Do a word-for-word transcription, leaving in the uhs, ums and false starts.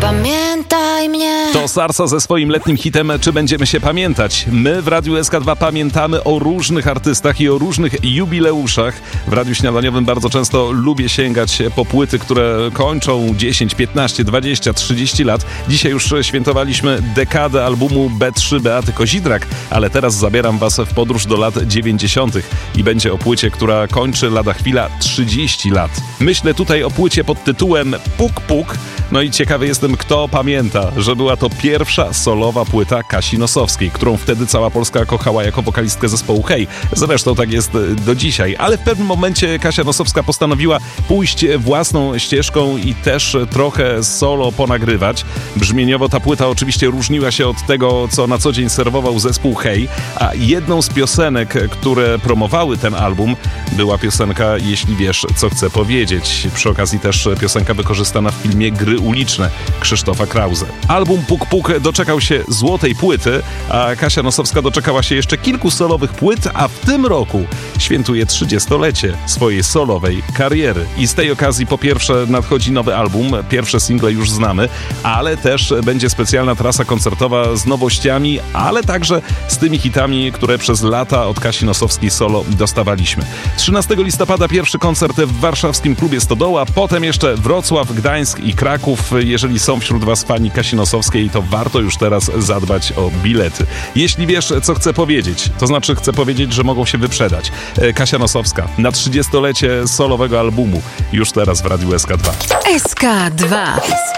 Pamiętaj mnie. To Sarsa ze swoim letnim hitem Czy będziemy się pamiętać? My w Radiu S K dwa pamiętamy o różnych artystach i o różnych jubileuszach. W Radiu Śniadaniowym bardzo często lubię sięgać po płyty, które kończą dziesięć, piętnaście, dwadzieścia, trzydzieści lat. Dzisiaj już świętowaliśmy dekadę albumu B trzy Beaty Kozidrak, ale teraz zabieram was w podróż do lat dziewięćdziesiątych i będzie o płycie, która kończy lada chwila trzydzieści lat. Myślę tutaj o płycie pod tytułem Puk Puk. No i ciekawy jestem, kto pamięta, że była to pierwsza solowa płyta Kasi Nosowskiej, którą wtedy cała Polska kochała jako wokalistkę zespołu Hej. Zresztą tak jest do dzisiaj. Ale w pewnym momencie Kasia Nosowska postanowiła pójść własną ścieżką i też trochę solo ponagrywać. Brzmieniowo ta płyta oczywiście różniła się od tego, co na co dzień serwował zespół Hej, a jedną z piosenek, które promowały ten album, była piosenka Jeśli wiesz, co chcę powiedzieć. Przy okazji też piosenka wykorzystana w filmie Gry uliczne Krzysztofa Krause. Album Puk Puk doczekał się złotej płyty, a Kasia Nosowska doczekała się jeszcze kilku solowych płyt, a w tym roku świętuje trzydziestolecie swojej solowej kariery. I z tej okazji po pierwsze nadchodzi nowy album, pierwsze single już znamy, ale też będzie specjalna trasa koncertowa z nowościami, ale także z tymi hitami, które przez lata od Kasi Nosowskiej solo dostawaliśmy. trzynastego listopada pierwszy koncert w warszawskim klubie Stodoła, potem jeszcze Wrocław, Gdańsk i Kraków. Jeżeli są wśród was fani Kasi Nosowskiej, to warto już teraz zadbać o bilety. Jeśli wiesz, co chcę powiedzieć, to znaczy chcę powiedzieć, że mogą się wyprzedać. Kasia Nosowska na trzydziestolecie solowego albumu już teraz w Radiu S K dwa. S K dwa.